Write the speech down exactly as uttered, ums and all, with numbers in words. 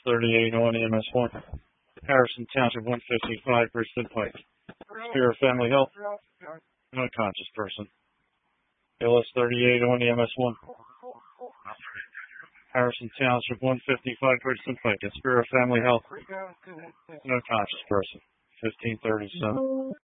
thirty-eight on E M S one. Harrison Township one fifty-five, Bridgeton Pike. Spirit Family Health. Unconscious person. L S thirty-eight on E M S one. Harrison Township one fifty-five, Bridgeton Pike. Spirit Family Health. Unconscious person. fifteen thirty-seven.